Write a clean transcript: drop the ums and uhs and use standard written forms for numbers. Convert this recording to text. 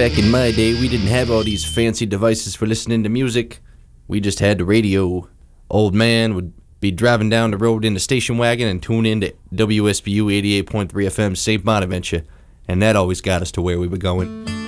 back in my day, we didn't have all these fancy devices for listening to music. We just had the radio. Old man would be driving down the road in the station wagon and tune in to WSBU 88.3 FM St. Bonaventure, and that always got us to where we were going.